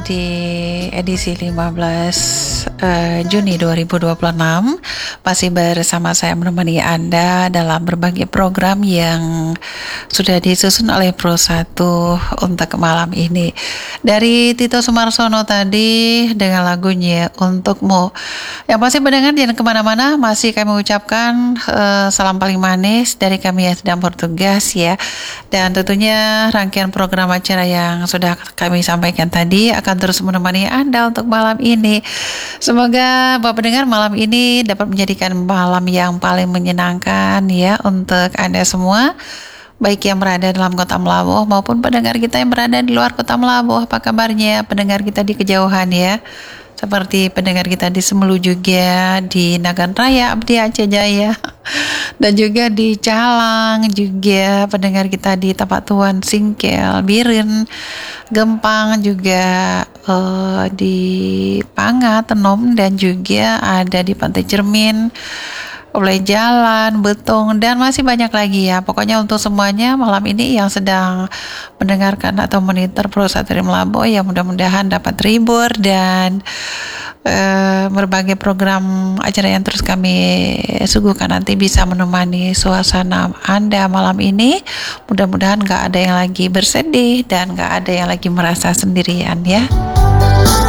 di edisi 15 Juni 2026 masih bersama saya menemani Anda dalam berbagai program yang sudah disusun oleh Pro 1 untuk malam ini. Dari Tito Sumarsono tadi dengan lagunya Untukmu. Yang pasti pendengar jangan kemana-mana, masih kami ucapkan salam paling manis dari kami yang sedang bertugas ya. Dan tentunya rangkaian program acara yang sudah kami sampaikan tadi akan terus menemani Anda untuk malam ini. Semoga Bapak pendengar malam ini dapat menjadikan malam yang paling menyenangkan ya untuk Anda semua, baik yang berada dalam kota Melabuh maupun pendengar kita yang berada di luar kota Melabuh. Apa kabarnya pendengar kita di kejauhan ya? Seperti pendengar kita di Semelu juga, di Nagan Raya, Abdi Aceh Jaya, dan juga di Calang, juga pendengar kita di Tapak Tuan, Singkel, Birin, Gempang, juga di Panga, Tenom, dan juga ada di Pantai Cermin, Oleh Jalan, Betung, dan masih banyak lagi ya. Pokoknya untuk semuanya malam ini yang sedang mendengarkan atau monitor Pro 1 dari Melabuh ya, mudah-mudahan dapat terhibur dan berbagai program acara yang terus kami suguhkan nanti bisa menemani suasana Anda malam ini. Mudah-mudahan gak ada yang lagi bersedih dan gak ada yang lagi merasa sendirian ya.